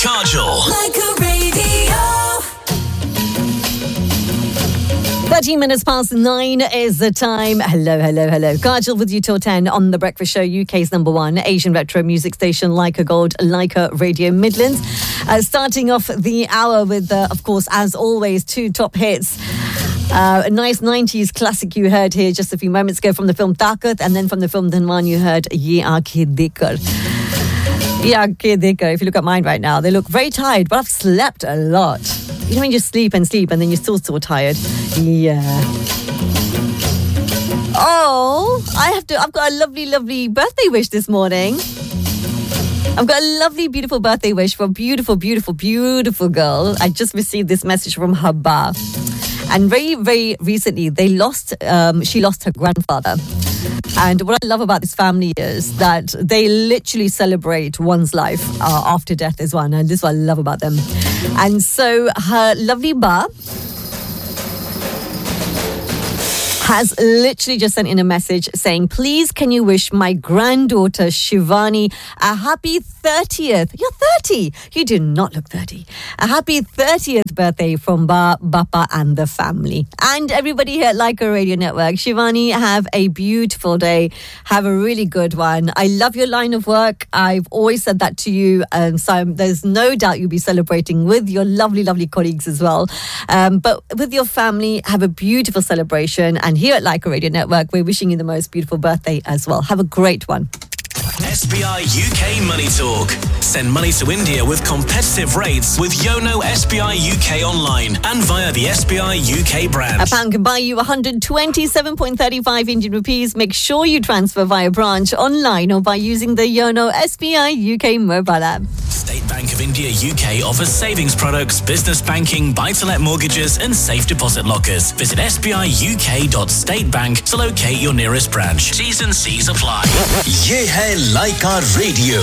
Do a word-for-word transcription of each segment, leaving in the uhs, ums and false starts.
Kajol. Like a radio. thirteen minutes past nine is the time. Hello, hello, hello. Kajol with you till ten on The Breakfast Show, U K's number one Asian retro music station, Leica Gold, Leica Radio Midlands. Uh, starting off the hour with, uh, of course, as always, two top hits. Uh, a nice nineties classic you heard here just a few moments ago from the film Taakat, and then from the film Dhanwan you heard Ye Aankhein Dekhkar. Ye Aankhein Dekhkar, if you look at mine right now, they look very tired, but I've slept a lot. You know when you sleep and sleep and then you're still so tired? Yeah. Oh, I have to, I've got a lovely, lovely birthday wish this morning. I've got a lovely, beautiful birthday wish for a beautiful, beautiful, beautiful girl. I just received this message from her ba. And very, very recently, they lost, um, she lost her grandfather. And what I love about this family is that they literally celebrate one's life uh, after death as well. And this is what I love about them. And so her lovely ba has literally just sent in a message saying, please can you wish my granddaughter Shivani a happy thirtieth. You're thirty. You do not look thirty. A happy thirtieth birthday from Ba, Bappa and the family. And everybody here at Leica Radio Network. Shivani, have a beautiful day. Have a really good one. I love your line of work. I've always said that to you. Um, so there's no doubt you'll be celebrating with your lovely, lovely colleagues as well. Um, but with your family, have a beautiful celebration. And here at Leica Radio Network, we're wishing you the most beautiful birthday as well. Have a great one. S B I U K Money Talk. Send money to India with competitive rates with Yono S B I U K online and via the S B I U K branch. A pound can buy you one hundred twenty-seven point three five Indian rupees. Make sure you transfer via branch, online or by using the Yono S B I U K mobile app. State Bank of India U K offers savings products, business banking, buy-to-let mortgages and safe deposit lockers. Visit s b i u k dot state bank to locate your nearest branch. T's and C's apply. Ye hai Leica Radio.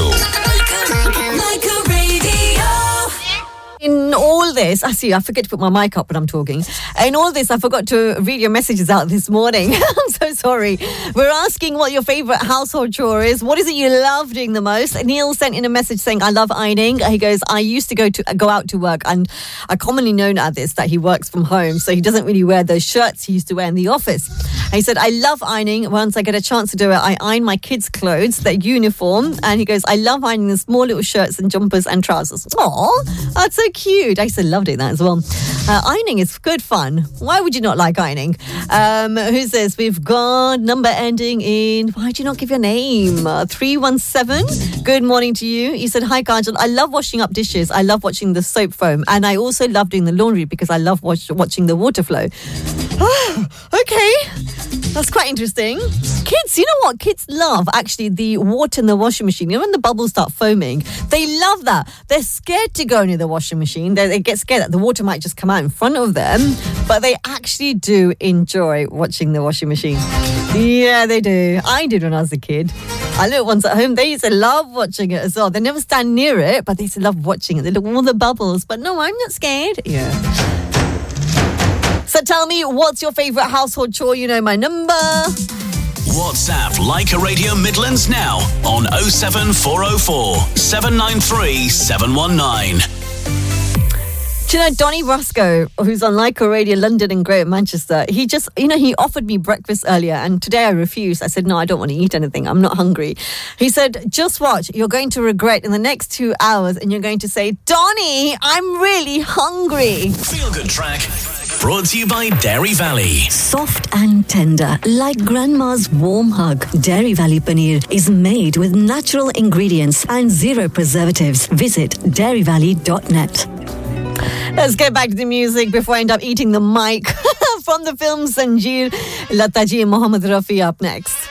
Leica Radio. In all this, I see, I forget to put my mic up when I'm talking. In all this, I forgot to read your messages out this morning. I'm so sorry. We're asking what your favourite household chore is. What is it you love doing the most? Neil sent in a message saying, I love ironing. He goes, I used to go to go out to work, and I commonly known at this that he works from home, so he doesn't really wear those shirts he used to wear in the office. And he said, I love ironing. Once I get a chance to do it, I iron my kids' clothes, their uniform. And he goes, I love ironing the small little shirts and jumpers and trousers. Aw, that's so cute. I used to love doing that as well. Uh, ironing is good fun. Why would you not like ironing? Um, who's this? We've got number ending in... Why did you not give your name? Uh, three one seven. Good morning to you. You said, hi, Kajol. I love washing up dishes. I love watching the soap foam. And I also love doing the laundry because I love watch, watching the water flow. Okay. That's quite interesting. Kids, you know what? Kids love, actually, the water in the washing machine. You know when the bubbles start foaming? They love that. They're scared to go near the washing machine. They, they get scared that the water might just come out in front of them. But they actually do enjoy watching the washing machine. Yeah, they do. I did when I was a kid. Our little ones at home, they used to love watching it as well. They never stand near it, but they used to love watching it. They look at all the bubbles. But no, I'm not scared. Yeah. So tell me, what's your favourite household chore? You know my number. WhatsApp Leica Radio Midlands now on oh seven four oh four, seven nine three, seven one nine. Do you know Donny Roscoe, who's on Leica Radio London and Great Manchester? He just, you know, he offered me breakfast earlier, and today I refused. I said, no, I don't want to eat anything. I'm not hungry. He said, just watch. You're going to regret in the next two hours, and you're going to say, Donny, I'm really hungry. Feel Good Track. Brought to you by Dairy Valley. Soft and tender, like grandma's warm hug. Dairy Valley Paneer is made with natural ingredients and zero preservatives. Visit dairy valley dot net. Let's get back to the music before I end up eating the mic. From the film Zanjeer, Lata Ji and Mohammed Rafi up next.